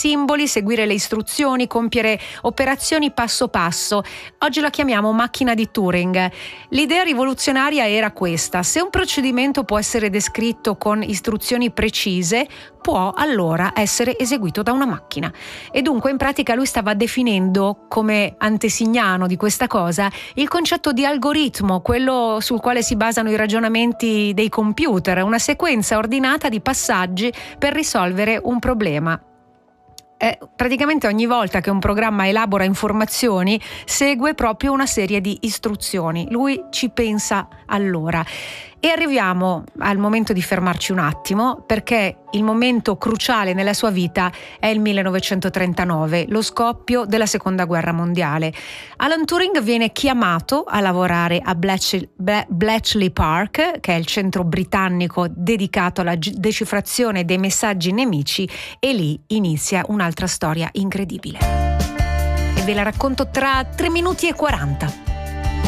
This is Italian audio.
simboli, seguire le istruzioni, compiere operazioni passo passo. Oggi la chiamiamo macchina di Turing. L'idea rivoluzionaria era questa: se un procedimento può essere descritto con istruzioni precise, può allora essere eseguito da una macchina. E dunque in pratica lui stava definendo, come antesignano di questa cosa, il concetto di algoritmo, quello sul quale si basano i ragionamenti dei computer, una sequenza ordinata di passaggi per risolvere un problema. Praticamente ogni volta che un programma elabora informazioni segue proprio una serie di istruzioni. Lui ci pensa allora. E arriviamo al momento di fermarci un attimo, perché il momento cruciale nella sua vita è il 1939, lo scoppio della Seconda Guerra Mondiale. Alan Turing viene chiamato a lavorare a Bletchley Park, che è il centro britannico dedicato alla decifrazione dei messaggi nemici, e lì inizia un'altra storia incredibile. E ve la racconto tra 3 minuti e 40.